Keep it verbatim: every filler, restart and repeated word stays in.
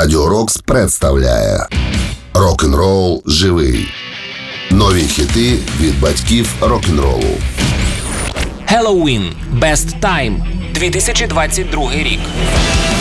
Радіо Рокс представляє Рок-н-рол живий. Нові хіти від батьків рок-н-ролу. Helloween. Best Time. дві тисячі двадцять другий рік.